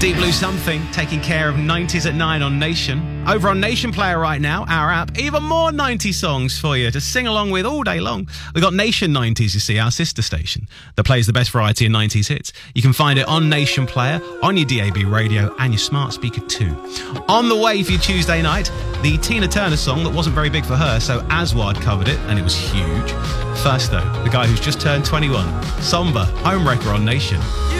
Deep Blue Something, taking care of 90s at 9 on Nation. Over on Nation Player right now, our app, even more 90s songs for you to sing along with all day long. We've got Nation 90s, you see, our sister station that plays the best variety of 90s hits. You can find it on Nation Player, on your DAB radio and your smart speaker too. On the way for your Tuesday night, the Tina Turner song that wasn't very big for her, so Aswad covered it and it was huge. First though, the guy who's just turned 21, Somber, Homewrecker on Nation.